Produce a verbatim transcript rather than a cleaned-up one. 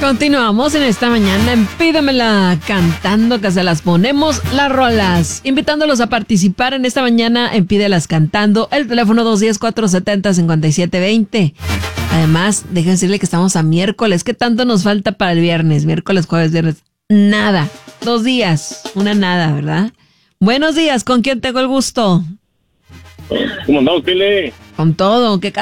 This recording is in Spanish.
Continuamos en esta mañana en Pídemela Cantando, que se las ponemos las rolas. Invitándolos a participar en esta mañana en Pídelas Cantando. El teléfono dos uno cero, cuatro siete cero, cinco siete dos cero. Además, déjenme decirle que estamos a miércoles. ¿Qué tanto nos falta para el viernes? Miércoles, jueves, viernes. Nada. Dos días. Una nada, ¿verdad? Buenos días. ¿Con quién tengo el gusto? ¿Cómo andamos, Pile? Con todo. ¿Qué